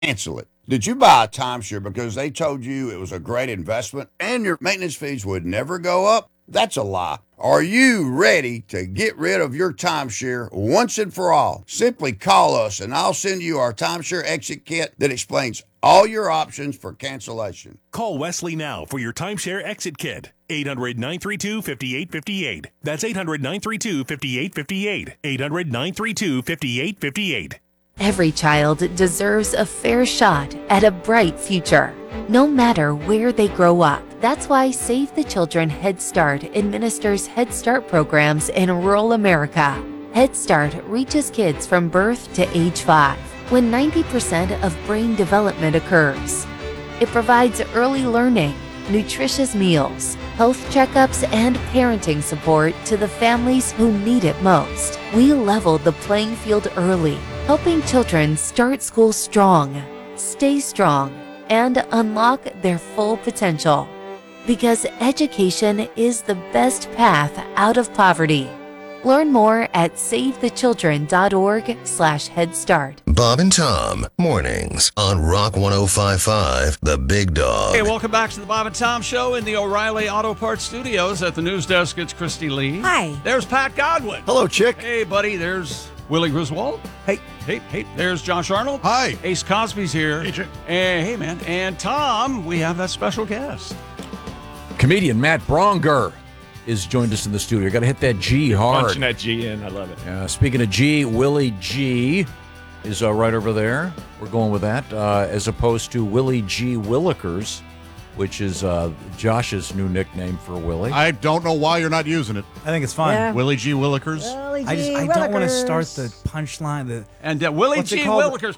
cancel it. Did you buy a timeshare because they told you it was a great investment and your maintenance fees would never go up? That's a lie. Are you ready to get rid of your timeshare once and for all? Simply call us and I'll send you our timeshare exit kit that explains all your options for cancellation. Call Wesley now for your timeshare exit kit. 800-932-5858. That's 800-932-5858. 800-932-5858. Every child deserves a fair shot at a bright future, no matter where they grow up. That's why Save the Children Head Start administers Head Start programs in rural America. Head Start reaches kids from birth to age 5, when 90% of brain development occurs. It provides early learning, nutritious meals, health checkups, and parenting support to the families who need it most. We leveled the playing field early, helping children start school strong, stay strong, and unlock their full potential. Because education is the best path out of poverty. Learn more at savethechildren.org/Head Start. Bob and Tom, mornings on Rock 105.5, The Big Dog. Hey, welcome back to the Bob and Tom Show in the O'Reilly Auto Parts Studios. At the news desk, it's Christy Lee. Hi. There's Pat Godwin. Hello, chick. Hey, buddy. There's Willie Griswold. Hey. Hey. There's Josh Arnold. Hi. Ace Cosby's here. Hey, chick. Hey, man. And Tom, we have that special guest. Comedian Matt Bronger is joined us in the studio. Got to hit that G hard. Punching that G in. I love it. Speaking of G, Willie G is right over there. We're going with that, as opposed to Willie G. Willikers, which is Josh's new nickname for Willie. I don't know why you're not using it. I think it's fun. Yeah. Willie G. Willikers. Willie G. I don't want to start the punchline. And Willie What's it G. called? Willikers.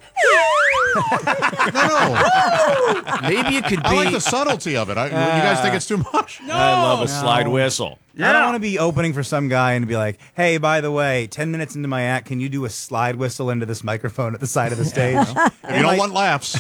No. Maybe it could be. I like the subtlety of it. You guys think it's too much? No. I love a slide whistle. I don't want to be opening for some guy and be like, hey, by the way, 10 minutes into my act, can you do a slide whistle into this microphone at the side of the stage? If you don't want laughs.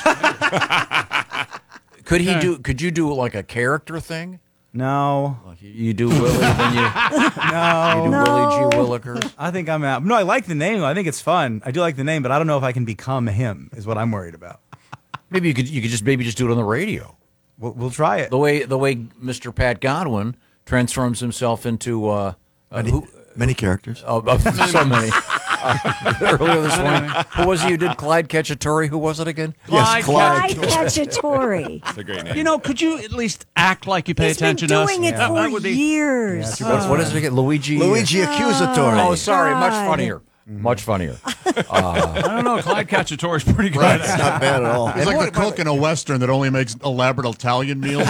Could you do like a character thing? No. Like you do Willie, then you do Willie G. Willikers. I think I'm out. No, I like the name. I think it's fun. I do like the name, but I don't know if I can become him is what I'm worried about. Maybe you could just do it on the radio. We'll try it. The way Mr. Pat transforms himself into Many characters. so many. Earlier this morning, who was he who did Clyde Cacciatore? Who was it again? Yes, Clyde. Cacciatore. It's a great name. You know, could you at least act like you pay He's attention been to us? doing it for That would be- years. What is it again? Luigi Accusatore. Oh, sorry. Much God. funnier. Much funnier. I don't know. Clyde Cacciatore is pretty good. It's not bad at all. He's like the cook in a Western that only makes elaborate Italian meals.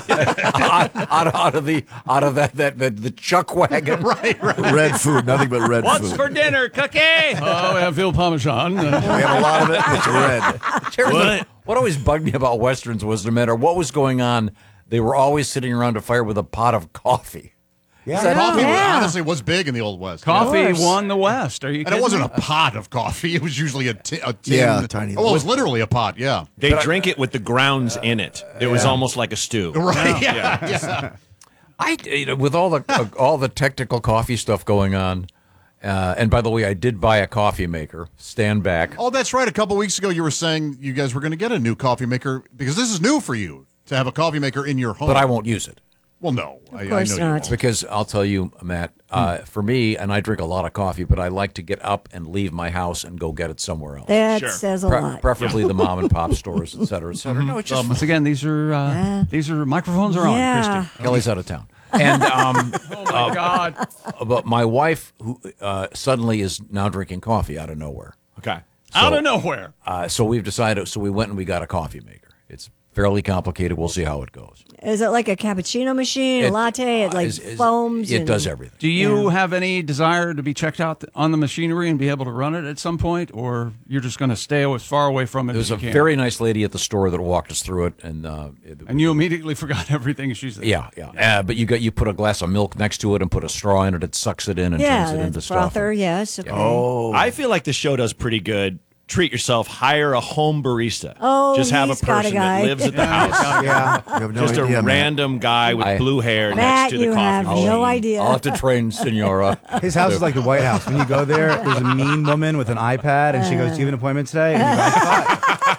out of the chuck wagon. right. Red food, nothing but red What's food. for dinner, cookie? Oh, we have veal parmesan. We have a lot of it. It's red. What always bugged me about Westerns was no matter what was going on, they were always sitting around a fire with a pot of coffee. Yeah. Coffee Yeah. honestly was big in the Old West. Coffee won the West. Are you And kidding it wasn't me? a pot of coffee. It was usually a tin. Yeah, a tiny Oh, well, it was literally a pot, yeah. They drink it with the grounds in it. It was almost like a stew. Right, yeah. With all the technical coffee stuff going on, and by the way, I did buy a coffee maker. Stand back. Oh, that's right. A couple weeks ago, you were saying you guys were going to get a new coffee maker because this is new for you to have a coffee maker in your home. But I won't use it. Well, no. Of course I know you not. won't. Because I'll tell you, Matt, for me, and I drink a lot of coffee, but I like to get up and leave my house and go get it somewhere else. That says a lot. Preferably the mom and pop stores, et cetera, et cetera. No, it's just Once again, these are microphones are on, Yeah. Christy. Kelly's out of town. And Oh my God! but my wife, who suddenly is now drinking coffee out of nowhere. Okay. Out of nowhere. So we've decided. So we went and we got a coffee maker. It's fairly complicated. We'll see how it goes. Is it like a cappuccino machine, a latte? It like foams? It and- does everything. Do you have any desire to be checked out on the machinery and be able to run it at some point, or you're just going to stay as far away from it There was as a you can? very nice lady at the store that walked us through it, and you immediately forgot everything she said. yeah. But you put a glass of milk next to it and put a straw in it. It sucks it in and Yeah, turns it into that's stuff. frother, yes. Okay. Oh. I feel like the show does pretty good. Treat yourself. Hire a home barista. Oh, just have a he's got a person guy. that lives at the house. Yeah. You have no Just idea, a man. random guy with blue hair Matt, next to the you coffee have machine. no idea. I'll have to train Senora. His house is like the White House. When you go there's a mean woman with an iPad, and she goes, "Do you have an appointment today?" And you go, "I thought."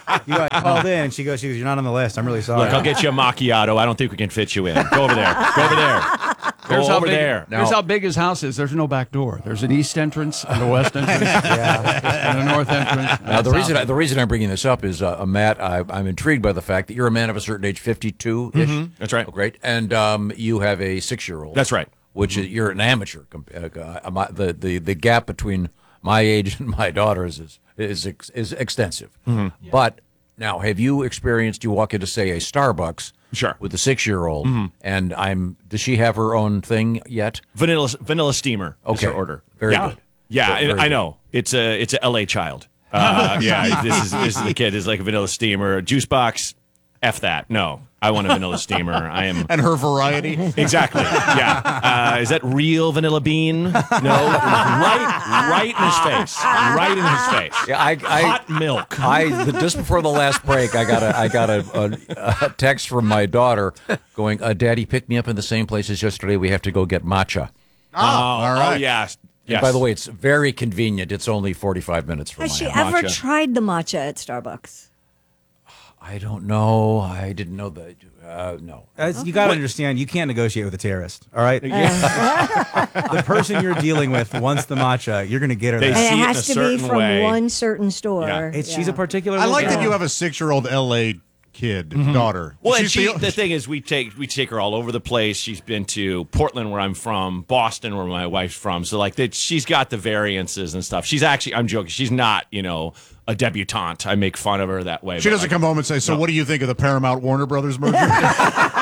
I called in, and she goes, "You're not on the list. I'm really sorry." Look, I'll get you a macchiato. I don't think we can fit you in. Go over there. Go over there. Here's Go how over big, there. Here's how big his house is. There's no back door. There's an east entrance and a west entrance and a north entrance. Now, the reason I'm bringing this up is, Matt, I'm intrigued by the fact that you're a man of a certain age, 52-ish. That's right. Oh, great. And you have a 6-year-old. That's right. Which is, you're an amateur. The gap between my age and my daughter's is extensive. But now, have you experienced, you walk into, say, a Starbucks Sure. with a 6-year-old, and does she have her own thing yet? Vanilla steamer is her order. Very good. Yeah, Very I know. It's a LA child. Yeah, this is the kid is like a vanilla steamer. Juice box, F that. No, I want a vanilla steamer. I am. And her variety. Exactly. Yeah. Is that real vanilla bean? No. Right in his face. Right in his face. Yeah, hot milk. Just before the last break, I got a text from my daughter going, "Daddy picked me up in the same place as yesterday. We have to go get matcha." All right. Oh, yeah. And by the way, it's very convenient. It's only 45 minutes from Has my she house. ever tried the matcha at Starbucks? I don't know. I didn't know that. No. You got to understand, you can't negotiate with a terrorist, all right? The person you're dealing with wants the matcha. You're going to get her They that. see And it it in has a to be certain from way. one certain store. Yeah. She's a particular I like little that girl. you have a 6-year-old L.A. kid, daughter. Well, and She's the thing is, we take her all over the place. She's been to Portland, where I'm from, Boston, where my wife's from. So like she's got the variances and stuff. She's actually, I'm joking, she's not, a debutante. I make fun of her that way. She doesn't come home and say, "So, what do you think of the Paramount Warner Brothers merger?" She's like,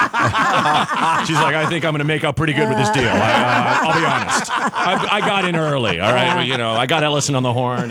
"I think I'm going to make out pretty good with this deal. I'll be honest. I got in early. All right, I got Ellison on the horn.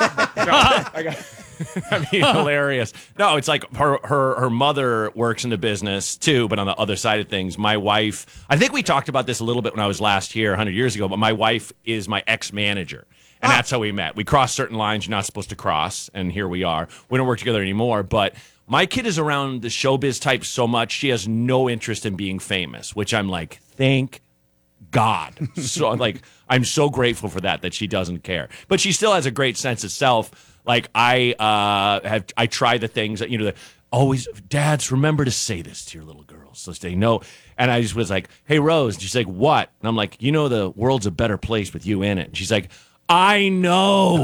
I mean, hilarious. No, it's like her mother works in the business too, but on the other side of things, my wife. I think we talked about this a little bit when I was last here 100 years ago. But my wife is my ex-manager. And that's how we met. We crossed certain lines you're not supposed to cross, and here we are. We don't work together anymore, but my kid is around the showbiz type so much, she has no interest in being famous, which I'm like, thank God. So I'm so grateful for that she doesn't care. But she still has a great sense of self. Like I try the things that, that always, dads, remember to say this to your little girls. So they know. And I just was like, "Hey, Rose." And she's like, "What?" And I'm like, "The world's a better place with you in it." And she's like, "I know."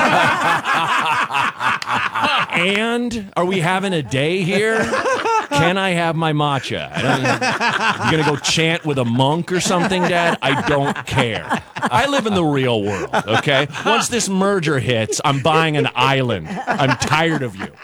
And are we having a day here? Can I have my matcha? You gonna go chant with a monk or something, Dad? I don't care. I live in the real world, okay? Once this merger hits, I'm buying an island. I'm tired of you.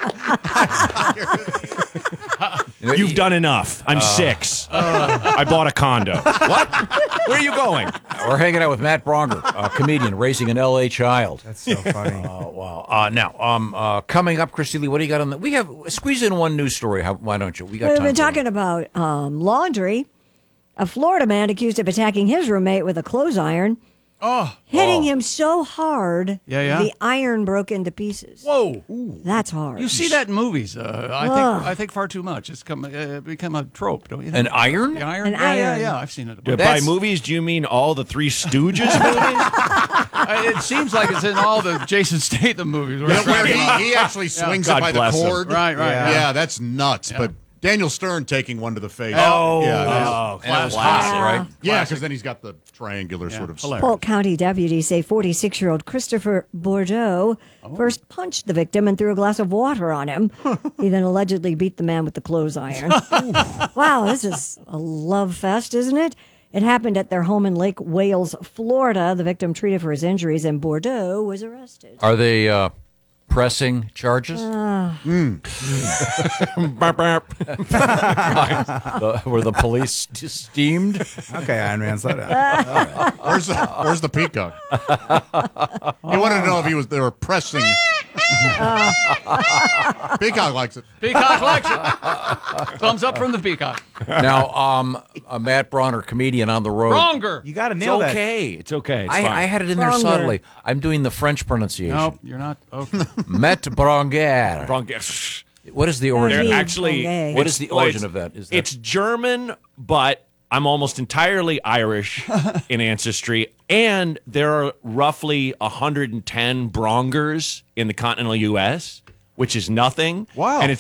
You've done enough. I'm 6. I bought a condo. What? Where are you going? We're hanging out with Matt Bronger, a comedian raising an L.A. child. That's so funny. Wow. Now, coming up, Christy Lee, what do you got on that? We have squeeze in one news story. Why don't you? We got We've time been for talking about laundry. A Florida man accused of attacking his roommate with a clothes iron. Hitting him so hard, the iron broke into pieces. Whoa. That's hard. You see that in movies. I think far too much. It's become a trope, don't you think? An iron? The iron? An iron. Yeah. I've seen it. By movies, do you mean all the Three Stooges movies? It seems like it's in all the Jason Statham movies. Where he actually swings it God by the bless him. cord. Right. Yeah, that's nuts. But Daniel Stern taking one to the face. Classic, right? Yeah, because then he's got the triangular sort of. Polk County deputies say 46-year-old Christopher Bordeaux first punched the victim and threw a glass of water on him. He then allegedly beat the man with the clothes iron. Wow, this is a love fest, isn't it? It happened at their home in Lake Wales, Florida. The victim treated for his injuries, and Bordeaux was arrested. Are they pressing charges? Were the police steamed? Okay, Iron Man, slow down. Where's the peacock? He wanted to know if they were pressing. Peacock likes it. Peacock likes it. Thumbs up from the peacock. Now, Matt Bronner, comedian on the road. Stronger. You got to nail that. It's okay. It's fine. I had it in there Stronger. subtly. I'm doing the French pronunciation. Nope, you're not. Okay. Matt Bronger. What is the origin? They're Actually, What is the origin of that? It's German, but I'm almost entirely Irish in ancestry, and there are roughly 110 Brongers in the continental U.S., which is nothing. Wow. And